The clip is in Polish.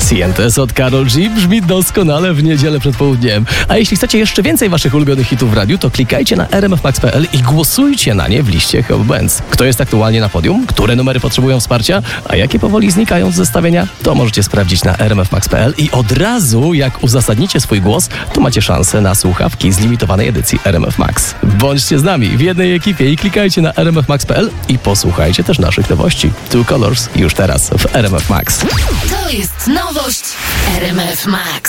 Sientes od Karol G brzmi doskonale w niedzielę przed południem. A jeśli chcecie jeszcze więcej waszych ulubionych hitów w radiu, to klikajcie na rmfmax.pl i głosujcie na nie w liście Hot Bands. Kto jest aktualnie na podium? Które numery potrzebują wsparcia? A jakie powoli znikają z zestawienia? To możecie sprawdzić na rmfmax.pl i od razu, jak uzasadnicie swój głos, to macie szansę na słuchawki z limitowanej edycji RMF Max. Bądźcie z nami w jednej ekipie i klikajcie na rmfmax.pl i posłuchajcie też naszych nowości. Two Colors już teraz w RMF Max. To jest nowość RMF Max.